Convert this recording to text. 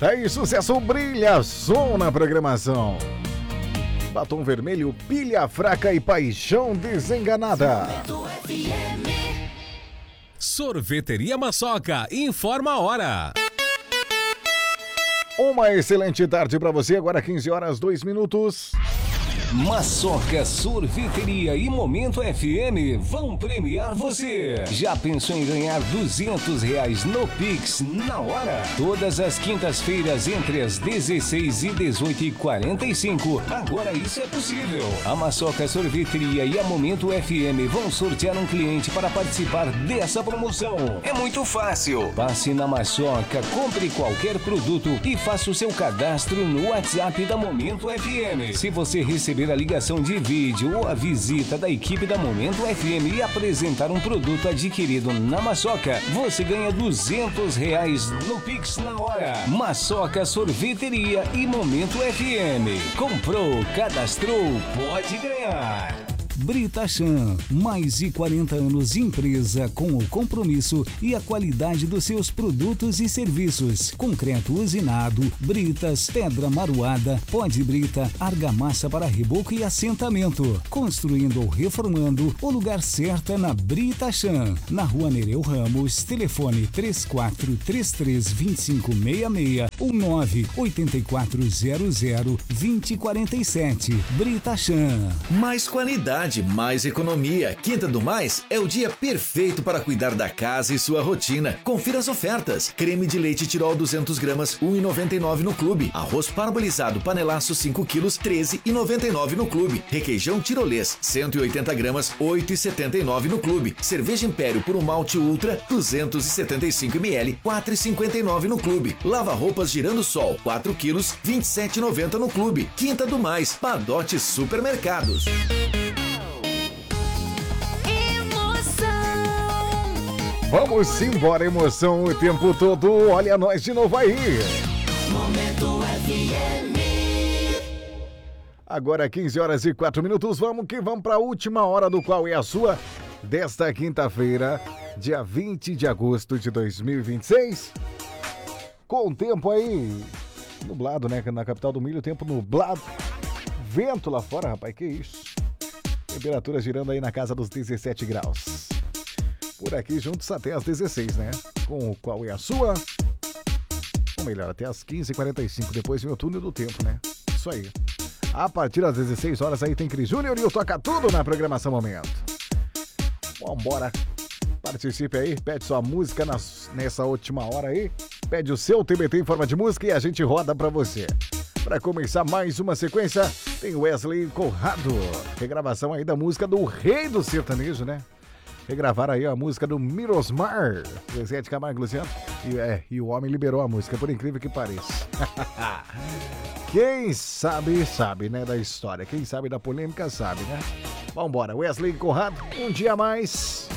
Tá aí, sucesso brilha, som na programação. Batom vermelho, pilha fraca e paixão desenganada. Sorveteria Maçoca, informa a hora. Uma excelente tarde para você, agora 15 horas 2 minutos. Maçoca Sorveteria e Momento FM vão premiar você. Já pensou em ganhar R$200 no Pix na hora? Todas as quintas-feiras entre as 16 e 18h45. Agora isso é possível. A Maçoca Sorveteria e a Momento FM vão sortear um cliente para participar dessa promoção. É muito fácil. Passe na Maçoca, compre qualquer produto e faça o seu cadastro no WhatsApp da Momento FM. Se você receber a ligação de vídeo ou a visita da equipe da Momento FM e apresentar um produto adquirido na Maçoca, você ganha R$200 no Pix na hora. Maçoca Sorveteria e Momento FM. Comprou, cadastrou, pode ganhar. Britachan, mais de 40 anos de empresa com o compromisso e a qualidade dos seus produtos e serviços. Concreto usinado, britas, pedra maruada, pó de brita, argamassa para reboco e assentamento. Construindo ou reformando, o lugar certo é na Britachan. Na Rua Nereu Ramos, telefone 34332566 ou 984002047. Britachan. Mais qualidade, mais economia. Quinta do Mais é o dia perfeito para cuidar da casa e sua rotina. Confira as ofertas. Creme de leite Tirol 200 gramas, R$ 1,99 no clube. Arroz parbolizado panelaço 5 quilos, R$ 13,99 no clube. Requeijão tirolês, 180 gramas, R$ 8,79 no clube. Cerveja Império por um malte ultra, 275 ml, R$ 4,59 no clube. Lava roupas Girando Sol, 4 quilos, R$ 27,90 no clube. Quinta do Mais, Padote Supermercados. Vamos embora, emoção o tempo todo. Olha nós de novo aí. Momento FM. Agora 15 horas e 4 minutos. Vamos que vamos para a última hora do Qual é a Sua desta quinta-feira, dia 20 de agosto de 2026. Com o tempo aí nublado, né? Na capital do milho, tempo nublado. Vento lá fora, rapaz, que isso. Temperatura girando aí na casa dos 17 graus. Por aqui juntos até às 16, né? Com o Qual é a Sua? Ou melhor, até às 15h45, depois vem o túnel do tempo, né? Isso aí. A partir das 16 horas aí tem Cris Júnior e o Toca Tudo na programação Momento. Vambora. Participe aí, pede sua música nessa última hora aí. Pede o seu TBT em forma de música e a gente roda pra você. Pra começar mais uma sequência, tem Wesley Conrado. Regravação aí da música do Rei do Sertanejo, né? Regravaram aí a música do Mirosmar, Zezé de Camargo e Luciano. E o homem liberou a música, por incrível que pareça. Quem sabe, sabe, né, da história. Quem sabe da polêmica, sabe, né? Vambora, Wesley Conrado, um dia a mais.